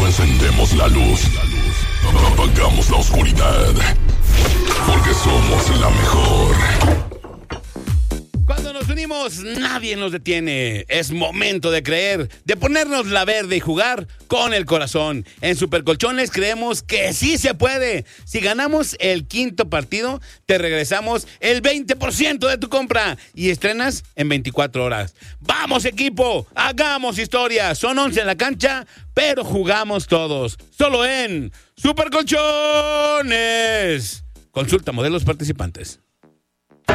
Encendemos la luz. Apagamos la oscuridad. Porque somos la mejor. Cuando nos unimos, nadie nos detiene. Es momento de creer, de ponernos la verde y jugar con el corazón. En Supercolchones creemos que sí se puede. Si ganamos el quinto partido, te regresamos el 20% de tu compra y estrenas en 24 horas. ¡Vamos, equipo! ¡Hagamos historia! Son 11 en la cancha, pero jugamos todos. Solo en Supercolchones. Consulta modelos participantes.